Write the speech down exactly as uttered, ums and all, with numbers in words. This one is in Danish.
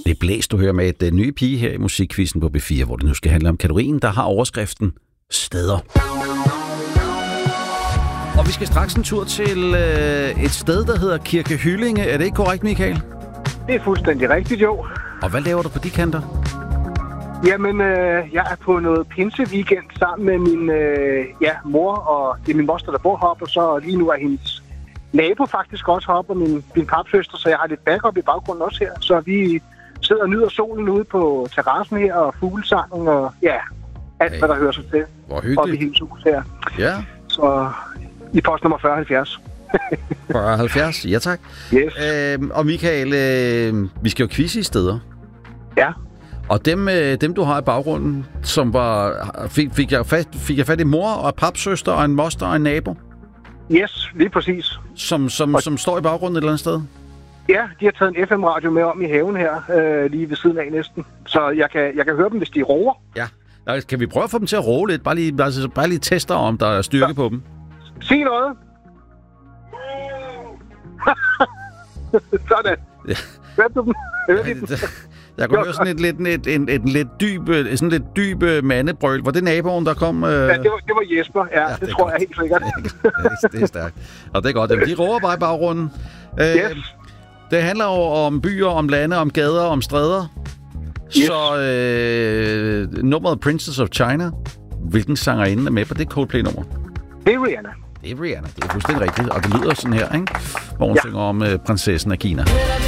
Det er Blæs, du hører med et uh, nye pige her i Musikquizzen på B fire, hvor det nu skal handle om kategorien, der har overskriften Steder. Og vi skal straks en tur til øh, et sted, der hedder Kirke Hyllinge. Er det ikke korrekt, Michael? Det er fuldstændig rigtigt, jo. Og hvad laver du på de kanter? Jamen, øh, jeg er på noget pinseweekend sammen med min øh, ja, mor, og det er min moster, der bor heroppe, og så lige nu er hendes nabo faktisk også heroppe, og min, min papsøster, så jeg har lidt backup i baggrunden også her. Så vi sidder og nyder solen ude på terrassen her, og fuglesangen, og ja, alt hey. Hvad der hører sig til. Hvor hyggeligt. Og i hendes hus her. Ja. Så i post nummer fyrre halvfjerds. fyrre halvfjerds, ja tak. Yes. Øhm, og Michael, øh, vi skal jo quizze i steder. Ja. Og dem, øh, dem du har i baggrunden, som var, fik, fik, jeg fat, fik jeg fat i mor og papsøster og en moster og en nabo? Yes, lige præcis. Som, som, og... som står i baggrunden et eller andet sted? Ja, de har taget en F M-radio med om i haven her, øh, lige ved siden af næsten. Så jeg kan, jeg kan høre dem, hvis de roer. Ja. Nå, kan vi prøve at få dem til at roe lidt? Bare lige, altså, bare lige teste, om der er styrke ja. på dem. Sig noget. Sådan. Ja. Hørte du dem? Hørte Ja, dem? jeg kunne høre sådan et, et, et, et, et, et lidt dyb, sådan lidt dyb mandebrøl. Var det naboen, der kom? Øh... Ja, det var, det var Jesper. Ja, ja det, det tror godt. Jeg helt sikkert. Det er stærkt. Og det er godt. De roer bare i baggrunden. Øh, yes. Det handler jo om byer, om lande, om gader, om stræder. Yes. Så øh, nummeret Princess of China. Hvilken sangerinde er med på det Coldplay-nummer? Det er Rihanna. Det er Rihanna. Det er fuldstændig rigtigt. Og det lyder sådan her, ikke? Hvor hun ja. synger om øh, prinsessen af Kina.